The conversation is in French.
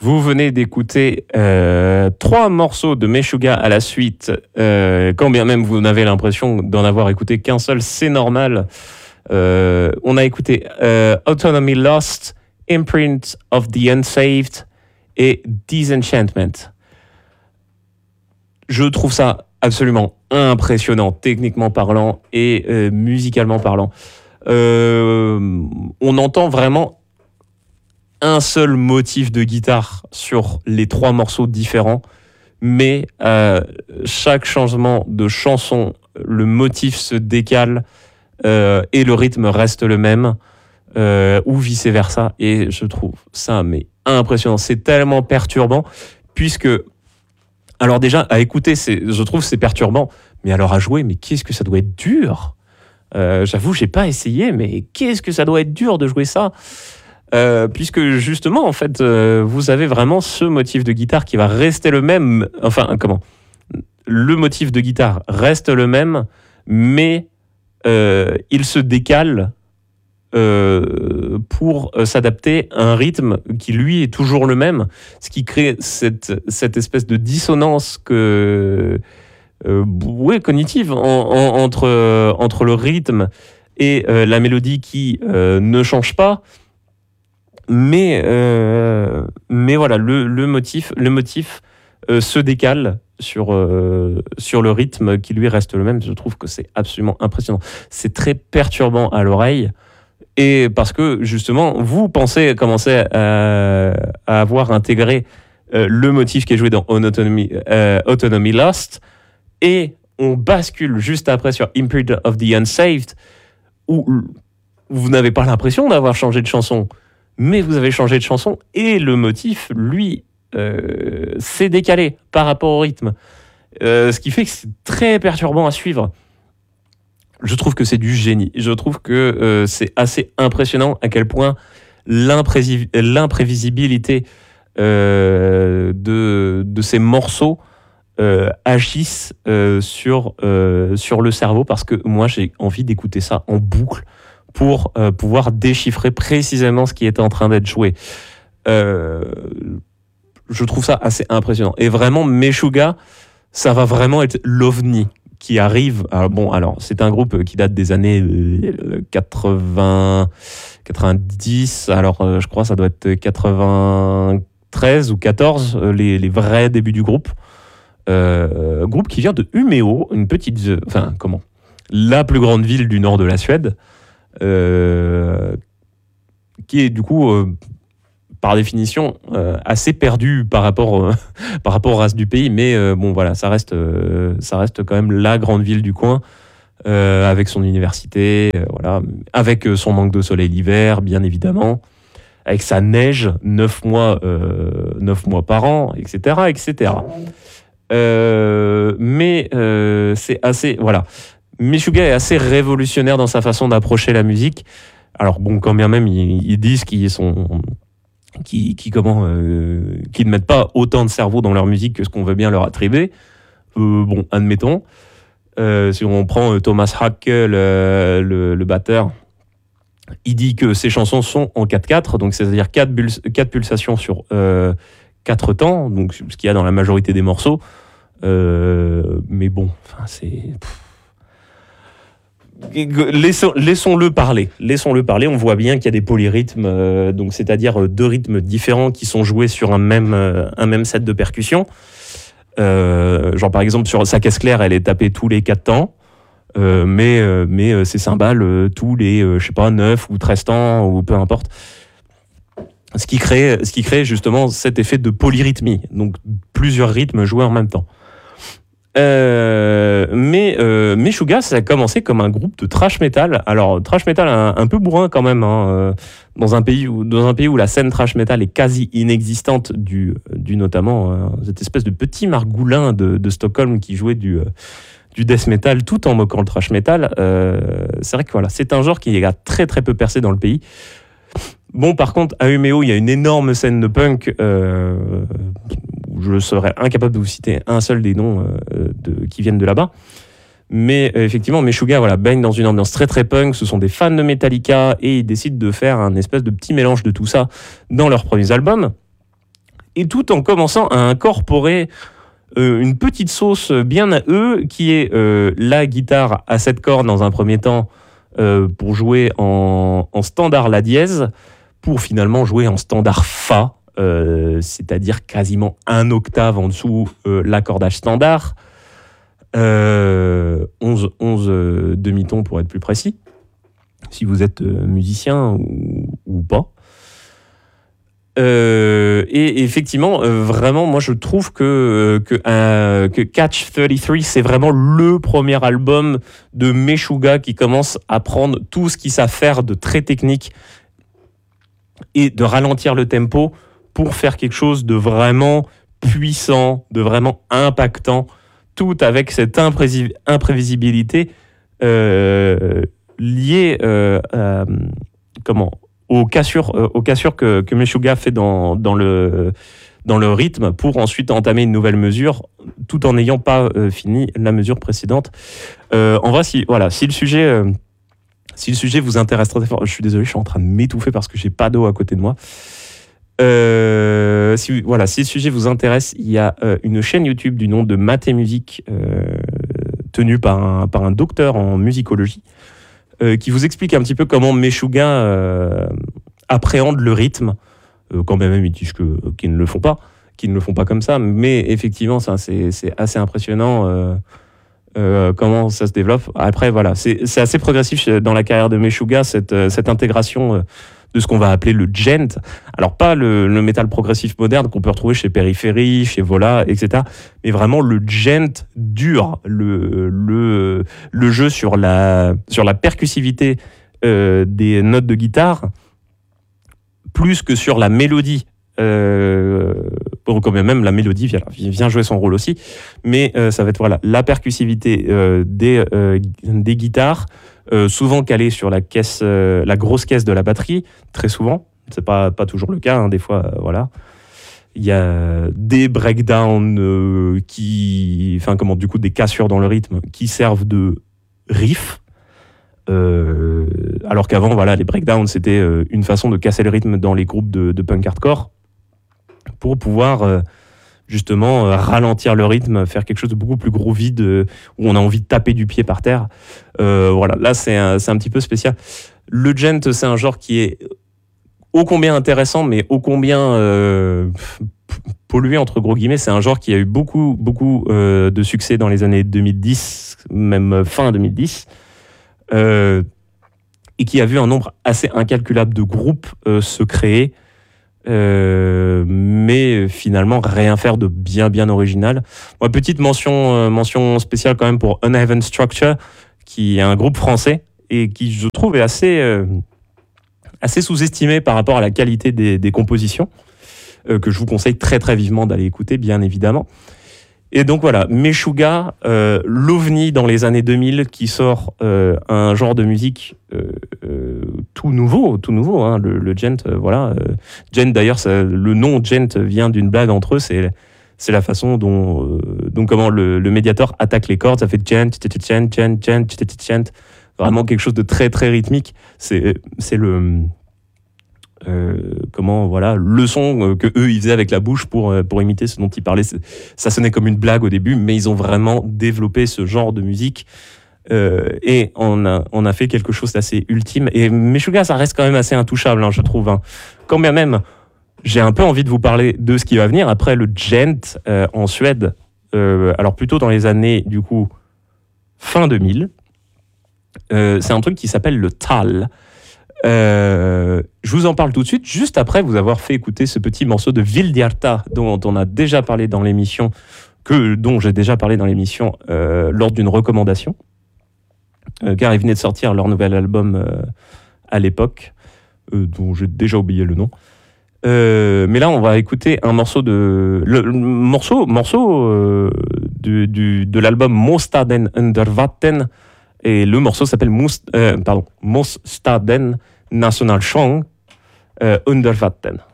Vous venez d'écouter 3 morceaux de Meshuggah à la suite. Quand bien même vous n'avez l'impression d'en avoir écouté qu'un seul, c'est normal. On a écouté Autonomy Lost, Imprint of the Unsaved et Disenchantment. Je trouve ça absolument impressionnant, techniquement parlant et musicalement parlant. On entend vraiment un seul motif de guitare sur les 3 morceaux différents, mais chaque changement de chanson, le motif se décale et le rythme reste le même, ou vice-versa. Et je trouve ça mais impressionnant. C'est tellement perturbant, puisque... Alors déjà, à écouter, je trouve que c'est perturbant, mais alors à jouer, mais qu'est-ce que ça doit être dur. J'avoue, j'ai pas essayé, mais qu'est-ce que ça doit être dur de jouer ça. Puisque justement, en fait, vous avez vraiment ce motif de guitare qui va rester le même. Enfin, comment ? Le motif de guitare reste le même, mais il se décale pour s'adapter à un rythme qui, lui, est toujours le même. Ce qui crée cette espèce de dissonance cognitive entre le rythme et la mélodie qui ne change pas. Mais voilà, le motif se décale sur le rythme qui lui reste le même. Je trouve que c'est absolument impressionnant. C'est très perturbant à l'oreille, et parce que justement vous pensez commencer à avoir intégré le motif qui est joué dans Autonomy Lost, et on bascule juste après sur Imprint of the Unsaved, où vous n'avez pas l'impression d'avoir changé de chanson, mais vous avez changé de chanson et le motif, lui, s'est décalé par rapport au rythme. Ce qui fait que c'est très perturbant à suivre. Je trouve que c'est du génie. Je trouve que c'est assez impressionnant à quel point l'imprévisibilité de ces morceaux agissent sur le cerveau, parce que moi, j'ai envie d'écouter ça en boucle pour pouvoir déchiffrer précisément ce qui est en train d'être joué. Je trouve ça assez impressionnant. Et vraiment, Meshuggah, ça va vraiment être l'ovni qui arrive. Alors, c'est un groupe qui date des années 90. Alors, je crois que ça doit être 93 ou 14, les vrais débuts du groupe. Groupe qui vient de Umeå, une petite... la plus grande ville du nord de la Suède. Qui est du coup par définition assez perdu par rapport aux races du pays, mais voilà, ça reste quand même la grande ville du coin, avec son université, voilà, avec son manque de soleil l'hiver, bien évidemment, avec sa neige 9 mois par an, etc. Mais c'est assez, voilà. Meshuggah est assez révolutionnaire dans sa façon d'approcher la musique. Alors bon, quand bien même ils disent qu'ils ne mettent pas autant de cerveau dans leur musique que ce qu'on veut bien leur attribuer. Admettons. Si on prend Thomas Hacke, le batteur, il dit que ses chansons sont en 4/4, donc c'est-à-dire 4 pulsations sur 4 temps, donc ce qu'il y a dans la majorité des morceaux. Mais bon, c'est... Laissons-le parler. On voit bien qu'il y a des polyrythmes, donc c'est-à-dire 2 rythmes différents qui sont joués sur un même set de percussions. Genre par exemple sur sa caisse claire, elle est tapée tous les 4 temps, mais ses cymbales tous les 9 ou 13 temps, ou peu importe. Ce qui crée justement cet effet de polyrythmie, donc plusieurs rythmes joués en même temps. Mais Meshuggah, ça a commencé comme un groupe de thrash metal. Alors thrash metal un peu bourrin quand même, dans un pays où la scène thrash metal est quasi inexistante, dû notamment cette espèce de petit margoulin de Stockholm qui jouait du death metal tout en moquant le thrash metal. C'est vrai que voilà, c'est un genre qui a très très peu percé dans le pays. Bon, par contre, à Umeå, il y a une énorme scène de punk. Je serais incapable de vous citer un seul des noms qui viennent de là-bas. Mais effectivement, Meshuggah baigne dans une ambiance très très punk. Ce sont des fans de Metallica et ils décident de faire un espèce de petit mélange de tout ça dans leurs premiers albums, et tout en commençant à incorporer une petite sauce bien à eux, qui est la guitare à 7 cordes dans un premier temps, pour jouer en standard la dièse, pour finalement jouer en standard fa, c'est-à-dire quasiment un octave en dessous l'accordage standard, 11 demi-tons pour être plus précis, si vous êtes musicien ou pas. Et effectivement, vraiment, moi je trouve que Catch 33, c'est vraiment le premier album de Meshuggah qui commence à prendre tout ce qu'ils savent faire de très technique et de ralentir le tempo pour faire quelque chose de vraiment puissant, de vraiment impactant, tout avec cette imprévisibilité liée aux cassures que Meshuggah fait dans le rythme, pour ensuite entamer une nouvelle mesure tout en n'ayant pas fini la mesure précédente. En vrai, si le sujet vous intéresse très fort, je suis désolé, je suis en train de m'étouffer parce que j'ai pas d'eau à côté de moi. Si le sujet vous intéresse, il y a une chaîne YouTube du nom de Mathé Musique, tenue par un docteur en musicologie, qui vous explique un petit peu comment Meshuggah appréhende le rythme, quand même ils disent qu'ils ne le font pas comme ça, mais effectivement c'est assez impressionnant comment ça se développe. Après voilà, c'est assez progressif dans la carrière de Meshuggah, cette intégration de ce qu'on va appeler le djent. Alors pas le métal progressif moderne qu'on peut retrouver chez Périphérie, chez Vola, etc. Mais vraiment le djent dur, le jeu sur la percussivité des notes de guitare, plus que sur la mélodie. Quand même la mélodie vient jouer son rôle aussi, mais ça va être la percussivité des guitares, souvent calée sur la grosse caisse de la batterie, très souvent. C'est pas toujours le cas, hein, des fois, il y a des breakdowns des cassures dans le rythme qui servent de riff. Alors qu'avant, les breakdowns, c'était une façon de casser le rythme dans les groupes de punk hardcore, pour pouvoir justement ralentir le rythme, faire quelque chose de beaucoup plus groovy, où on a envie de taper du pied par terre. Là c'est un petit peu spécial. Le djent, c'est un genre qui est ô combien intéressant, mais ô combien pollué entre gros guillemets. C'est un genre qui a eu beaucoup de succès dans les années 2010, même fin 2010, et qui a vu un nombre assez incalculable de groupes se créer, mais finalement rien faire de bien original. Moi, petite mention spéciale quand même pour Uneven Structure, qui est un groupe français et qui, je trouve, est assez sous-estimé par rapport à la qualité des compositions, que je vous conseille très très vivement d'aller écouter, bien évidemment. Et donc voilà, Meshuggah, l'ovni dans les années 2000, qui sort un genre de musique tout nouveau, hein, le djent, djent, d'ailleurs, le nom djent vient d'une blague entre eux, c'est la façon dont comment le médiateur attaque les cordes, ça fait djent, djent, djent, djent, djent, vraiment quelque chose de très très rythmique. C'est le le son que eux ils faisaient avec la bouche pour imiter ce dont ils parlaient. Ça sonnait comme une blague au début, mais ils ont vraiment développé ce genre de musique, et on a fait quelque chose d'assez ultime. Et Meshuggah, ça reste quand même assez intouchable, hein, je trouve, hein. Quand même, j'ai un peu envie de vous parler de ce qui va venir après le djent en Suède, alors plutôt dans les années du coup fin 2000. C'est un truc qui s'appelle le tal. Je vous en parle tout de suite, juste après vous avoir fait écouter ce petit morceau de Vildhjarta dont on a déjà parlé dans l'émission, dont j'ai déjà parlé dans l'émission lors d'une recommandation, car ils venaient de sortir leur nouvel album à l'époque, dont j'ai déjà oublié le nom. Mais là, on va écouter un morceau de l'album Mostaden under Vatten, et le morceau s'appelle Mostaden National Song under Vatten.